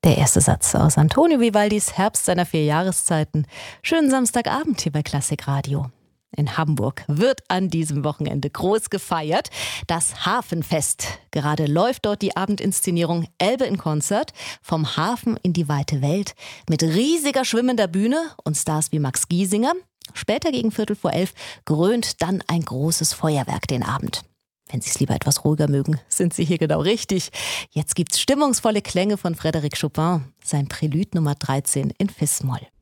Der erste Satz aus Antonio Vivaldis Herbst seiner 4 Jahreszeiten. Schönen Samstagabend hier bei Klassik Radio. In Hamburg wird an diesem Wochenende groß gefeiert. Das Hafenfest. Gerade läuft dort die Abendinszenierung Elbe in Konzert. Vom Hafen in die weite Welt. Mit riesiger schwimmender Bühne und Stars wie Max Giesinger. Später gegen 11:15 krönt dann ein großes Feuerwerk den Abend. Wenn Sie es lieber etwas ruhiger mögen, sind Sie hier genau richtig. Jetzt gibt's stimmungsvolle Klänge von Frédéric Chopin, sein Prälude Nummer 13 in Fis-Moll.